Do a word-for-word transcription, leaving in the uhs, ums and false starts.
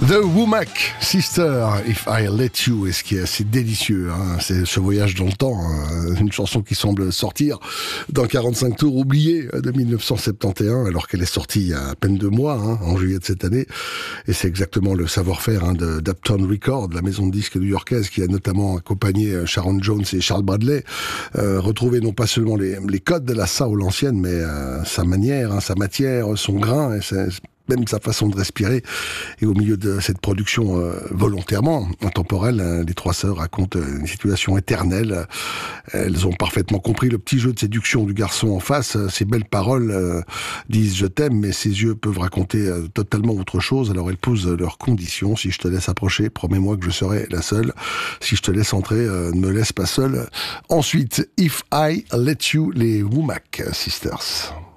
The Womack Sister, If I Let You, et ce qui est assez délicieux, hein, c'est ce voyage dans le temps, hein, une chanson qui semble sortir dans quarante-cinq tours oubliés de mille neuf cent soixante et onze, alors qu'elle est sortie il y a à peine deux mois, hein, en juillet de cette année, et c'est exactement le savoir-faire hein, de d'Uptown Records, la maison de disques new-yorkaise qui a notamment accompagné Sharon Jones et Charles Bradley, euh, retrouver non pas seulement les, les codes de la soul ancienne, mais euh, sa manière, hein, sa matière, son grain, et c'est même sa façon de respirer. Et au milieu de cette production euh, volontairement intemporelle, hein, les trois sœurs racontent une situation éternelle. Elles ont parfaitement compris le petit jeu de séduction du garçon en face. Ces belles paroles euh, disent « je t'aime », mais ses yeux peuvent raconter euh, totalement autre chose. Alors elles posent leurs conditions. Si je te laisse approcher, promets-moi que je serai la seule. Si je te laisse entrer, euh, ne me laisse pas seule. Ensuite, If I Let You, les Womack Sisters.